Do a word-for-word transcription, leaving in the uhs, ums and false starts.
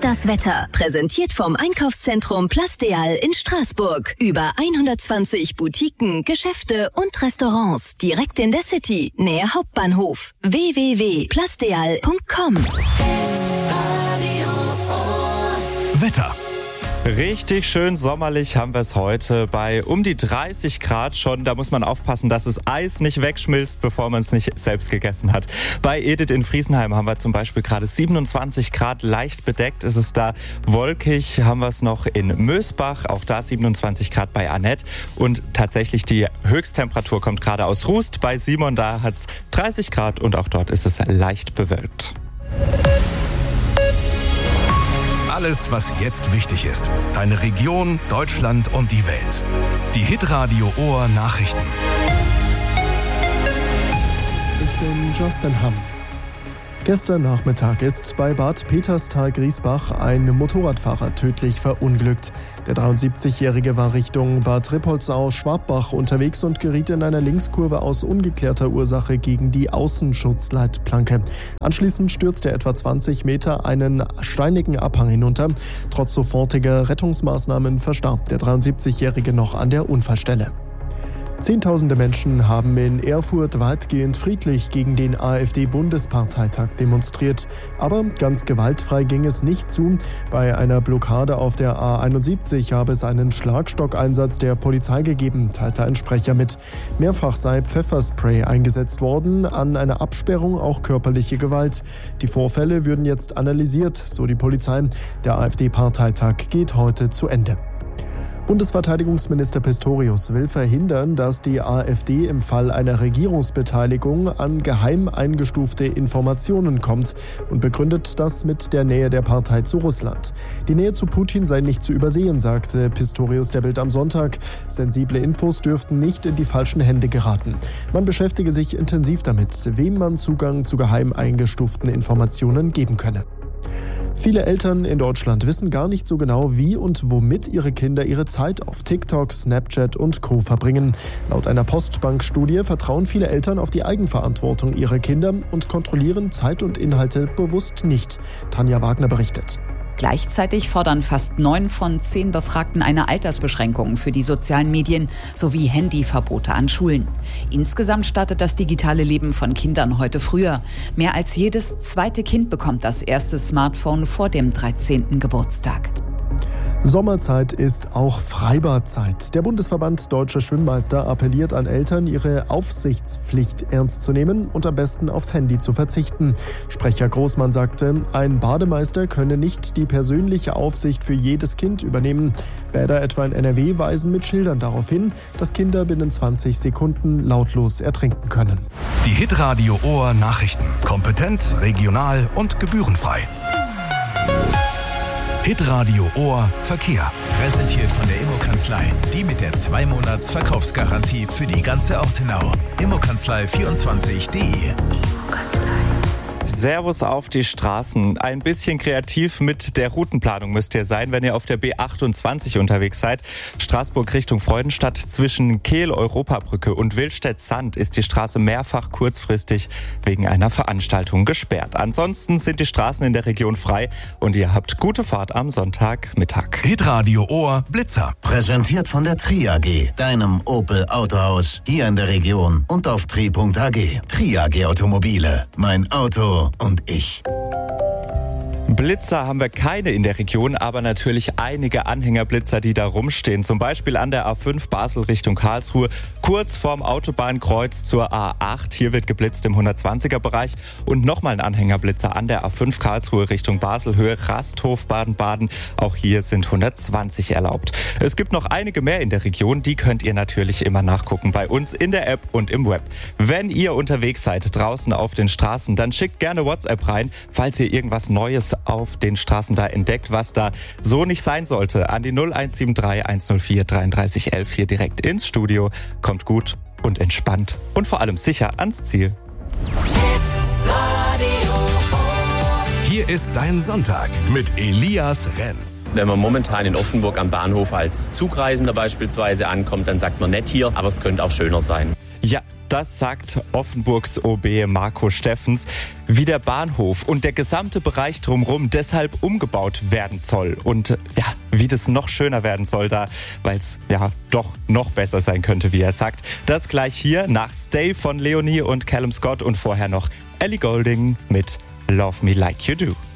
das Wetter. Präsentiert vom Einkaufszentrum Plasteal in Straßburg. Über hundertzwanzig Boutiquen, Geschäfte und Restaurants. Direkt in der City, nähe Hauptbahnhof. w w w punkt plasteal punkt com. Wetter. Richtig schön sommerlich haben wir es heute bei um die dreißig Grad schon. Da muss man aufpassen, dass das Eis nicht wegschmilzt, bevor man es nicht selbst gegessen hat. Bei Edith in Friesenheim haben wir zum Beispiel gerade siebenundzwanzig Grad, leicht bedeckt ist es da. Wolkig haben wir es noch in Mösbach, auch da siebenundzwanzig Grad bei Annette. Und tatsächlich die Höchsttemperatur kommt gerade aus Rust. Bei Simon, da hat es dreißig Grad und auch dort ist es leicht bewölkt. Alles, was jetzt wichtig ist. Deine Region, Deutschland und die Welt. Die Hitradio Ohr Nachrichten. Ich bin Justin Hamm. Gestern Nachmittag ist bei Bad Peterstal-Griesbach ein Motorradfahrer tödlich verunglückt. Der dreiundsiebzigjährige war Richtung Bad Rippoldsau-Schwabbach unterwegs und geriet in einer Linkskurve aus ungeklärter Ursache gegen die Außenschutzleitplanke. Anschließend stürzte er etwa zwanzig Meter einen steinigen Abhang hinunter. Trotz sofortiger Rettungsmaßnahmen verstarb der dreiundsiebzigjährige noch an der Unfallstelle. Zehntausende Menschen haben in Erfurt weitgehend friedlich gegen den AfD-Bundesparteitag demonstriert. Aber ganz gewaltfrei ging es nicht zu. Bei einer Blockade auf der A einundsiebzig habe es einen Schlagstockeinsatz der Polizei gegeben, teilte ein Sprecher mit. Mehrfach sei Pfefferspray eingesetzt worden, an einer Absperrung auch körperliche Gewalt. Die Vorfälle würden jetzt analysiert, so die Polizei. Der AfD-Parteitag geht heute zu Ende. Bundesverteidigungsminister Pistorius will verhindern, dass die AfD im Fall einer Regierungsbeteiligung an geheim eingestufte Informationen kommt und begründet das mit der Nähe der Partei zu Russland. Die Nähe zu Putin sei nicht zu übersehen, sagte Pistorius der Bild am Sonntag. Sensible Infos dürften nicht in die falschen Hände geraten. Man beschäftige sich intensiv damit, wem man Zugang zu geheim eingestuften Informationen geben könne. Viele Eltern in Deutschland wissen gar nicht so genau, wie und womit ihre Kinder ihre Zeit auf TikTok, Snapchat und Co. verbringen. Laut einer Postbank-Studie vertrauen viele Eltern auf die Eigenverantwortung ihrer Kinder und kontrollieren Zeit und Inhalte bewusst nicht. Tanja Wagner berichtet. Gleichzeitig fordern fast neun von zehn Befragten eine Altersbeschränkung für die sozialen Medien sowie Handyverbote an Schulen. Insgesamt startet das digitale Leben von Kindern heute früher. Mehr als jedes zweite Kind bekommt das erste Smartphone vor dem dreizehnten Geburtstag. Sommerzeit ist auch Freibadzeit. Der Bundesverband Deutscher Schwimmmeister appelliert an Eltern, ihre Aufsichtspflicht ernst zu nehmen und am besten aufs Handy zu verzichten. Sprecher Großmann sagte, ein Bademeister könne nicht die persönliche Aufsicht für jedes Kind übernehmen. Bäder etwa in N R W weisen mit Schildern darauf hin, dass Kinder binnen zwanzig Sekunden lautlos ertrinken können. Die Hitradio Ohr Nachrichten. Kompetent, regional und gebührenfrei. Hitradio Ohr Verkehr. Präsentiert von der Immokanzlei. Die mit der zwei Monats Verkaufsgarantie für die ganze Ortenau. immokanzlei vierundzwanzig punkt de. Servus auf die Straßen. Ein bisschen kreativ mit der Routenplanung müsst ihr sein, wenn ihr auf der B achtundzwanzig unterwegs seid. Straßburg Richtung Freudenstadt zwischen Kehl-Europabrücke und Willstedt-Sand ist die Straße mehrfach kurzfristig wegen einer Veranstaltung gesperrt. Ansonsten sind die Straßen in der Region frei und ihr habt gute Fahrt am Sonntagmittag. Hitradio Ohr Blitzer. Präsentiert von der Tri A G, deinem Opel Autohaus hier in der Region und auf tri punkt a g. Tri A G Automobile. Mein Auto und ich. Blitzer haben wir keine in der Region, aber natürlich einige Anhängerblitzer, die da rumstehen. Zum Beispiel an der A fünf Basel Richtung Karlsruhe, kurz vorm Autobahnkreuz zur A acht. Hier wird geblitzt im hundertzwanziger Bereich. Und nochmal ein Anhängerblitzer an der A fünf Karlsruhe Richtung Baselhöhe, Rasthof, Baden-Baden. Auch hier sind hundertzwanzig erlaubt. Es gibt noch einige mehr in der Region, die könnt ihr natürlich immer nachgucken bei uns in der App und im Web. Wenn ihr unterwegs seid, draußen auf den Straßen, dann schickt gerne WhatsApp rein, falls ihr irgendwas Neues auf den Straßen da entdeckt, was da so nicht sein sollte. An die null eins sieben drei eins null vier dreiunddreißig elf hier direkt ins Studio. Kommt gut und entspannt und vor allem sicher ans Ziel. Hier ist dein Sonntag mit Elias Renz. Wenn man momentan in Offenburg am Bahnhof als Zugreisender beispielsweise ankommt, dann sagt man nett hier, aber es könnte auch schöner sein. Ja, das sagt Offenburgs O B Marco Steffens, wie der Bahnhof und der gesamte Bereich drumherum deshalb umgebaut werden soll. Und ja, wie das noch schöner werden soll da, weil es ja doch noch besser sein könnte, wie er sagt. Das gleich hier nach Stay von Leonie und Callum Scott und vorher noch Ellie Goulding mit Love Me Like You Do.